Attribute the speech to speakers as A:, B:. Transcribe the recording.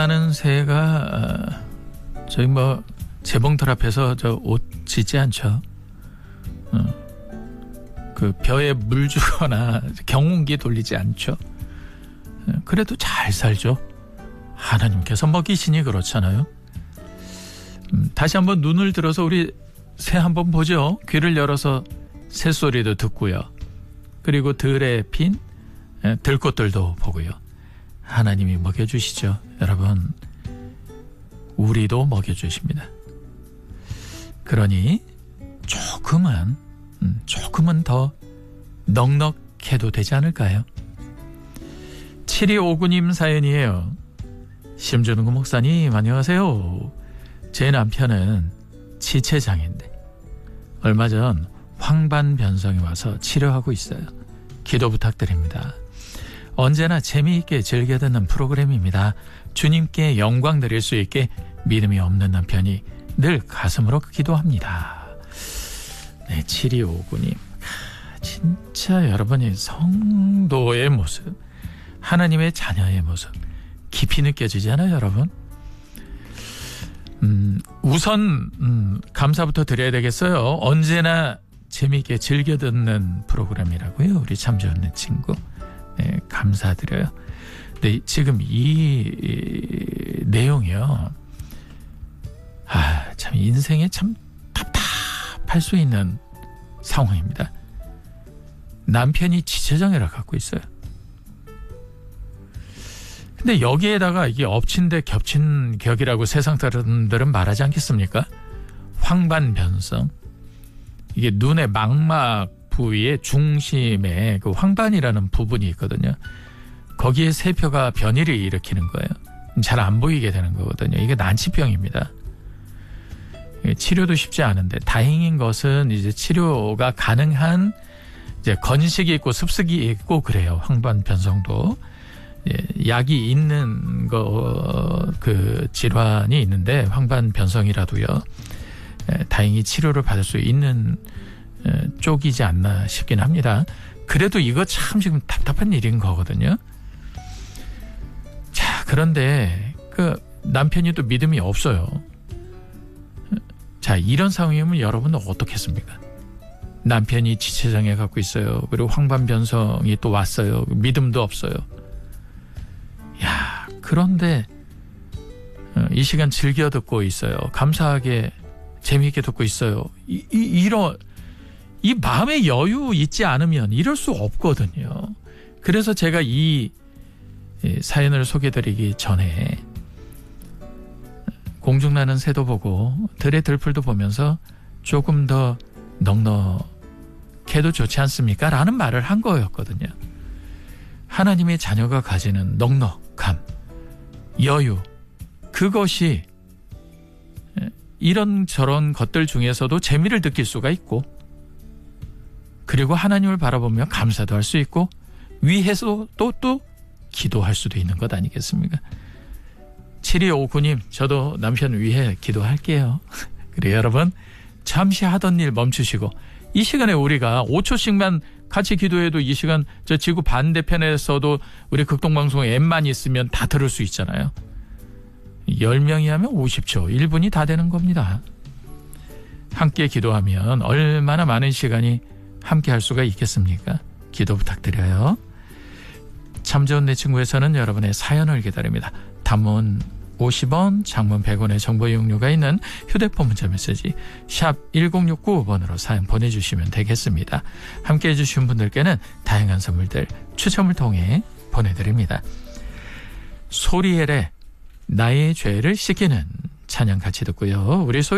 A: 나는 새가 저희 뭐 재봉틀 앞에서 저 옷 짖지 않죠. 그 벼에 물 주거나 경운기 돌리지 않죠. 그래도 잘 살죠. 하나님께서 먹이시니 그렇잖아요. 다시 한번 눈을 들어서 우리 새 한번 보죠. 귀를 열어서 새소리도 듣고요. 그리고 들에 핀 들꽃들도 보고요. 하나님이 먹여주시죠. 여러분, 우리도 먹여주십니다. 그러니 조금은 더 넉넉해도 되지 않을까요? 7259님 사연이에요. 심준구 목사님 안녕하세요. 제 남편은 지체장애인데 얼마 전 황반변성이 와서 치료하고 있어요. 기도 부탁드립니다. 언제나 재미있게 즐겨 듣는 프로그램입니다. 주님께 영광 드릴 수 있게 믿음이 없는 남편이 늘 가슴으로 기도합니다. 네, 7259님. 진짜 여러분이 성도의 모습, 하나님의 자녀의 모습 깊이 느껴지잖아요, 여러분. 우선 감사부터 드려야 되겠어요. 언제나 재미있게 즐겨 듣는 프로그램이라고요. 우리 참 좋은 친구. 네, 감사드려요. 근데 지금 이 내용이요. 참 인생에 참 답답할 수 있는 상황입니다. 남편이 지체장애를 갖고 있어요. 근데 여기에다가 이게 엎친 데 겹친 격이라고 세상 사람들은 말하지 않겠습니까? 황반변성. 이게 눈의 망막 부위의 중심에 그 황반이라는 부분이 있거든요. 거기에 세포가 변이를 일으키는 거예요. 잘 안 보이게 되는 거거든요. 이게 난치병입니다. 치료도 쉽지 않은데 다행인 것은 이제 치료가 가능한 이제 건식이 있고 습식이 있고 그래요. 황반변성도 약이 있는 그 질환이 있는데 황반변성이라도요. 다행히 치료를 받을 수 있는 쪽이지 않나 싶긴 합니다. 그래도 이거 참 지금 답답한 일인 거거든요. 자, 그런데 그 남편이 또 믿음이 없어요. 자, 이런 상황이면 여러분은 어떻겠습니까? 남편이 지체장애 갖고 있어요. 그리고 황반변성이 또 왔어요. 믿음도 없어요. 야, 그런데 이 시간 즐겨 듣고 있어요. 감사하게 재미있게 듣고 있어요. 이 마음의 여유 있지 않으면 이럴 수 없거든요. 그래서 제가 이 사연을 소개드리기 전에 공중나는 새도 보고 들의 들풀도 보면서 조금 더 넉넉해도 좋지 않습니까? 라는 말을 한 거였거든요. 하나님의 자녀가 가지는 넉넉함, 여유, 그것이 이런저런 것들 중에서도 재미를 느낄 수가 있고, 그리고 하나님을 바라보며 감사도 할 수 있고, 위해서 또 기도할 수도 있는 것 아니겠습니까? 7259님, 저도 남편 위해 기도할게요. 그래, 여러분, 잠시 하던 일 멈추시고 이 시간에 우리가 5초씩만 같이 기도해도 이 시간 저 지구 반대편에서도 우리 극동방송 앱만 있으면 다 들을 수 있잖아요. 10명이 하면 50초, 1분이 다 되는 겁니다. 함께 기도하면 얼마나 많은 시간이 함께 할 수가 있겠습니까? 기도 부탁드려요. 참 좋은 내 친구에서는 여러분의 사연을 기다립니다. 단문 50원, 장문 100원의 정보 이용료가 있는 휴대폰 문자 메시지 샵 1069번으로 사연 보내주시면 되겠습니다. 함께해 주신 분들께는 다양한 선물들 추첨을 통해 보내드립니다. 소리엘의 나의 죄를 씻기는 찬양 같이 듣고요. 우리